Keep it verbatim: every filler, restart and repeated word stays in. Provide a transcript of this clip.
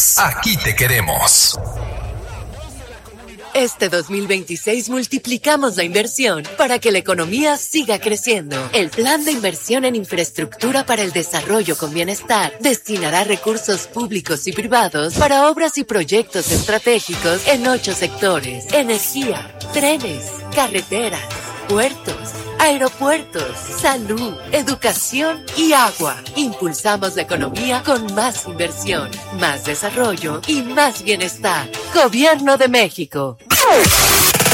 país. Aquí te queremos. Este dos mil veintiséis multiplicamos la inversión para que la economía siga creciendo. El Plan de Inversión en Infraestructura para el Desarrollo con Bienestar destinará recursos públicos y privados para obras y proyectos estratégicos en ocho sectores: energía, trenes, carreteras, puertos, aeropuertos, salud, educación y agua. Impulsamos la economía con más inversión, más desarrollo y más bienestar. Gobierno de México.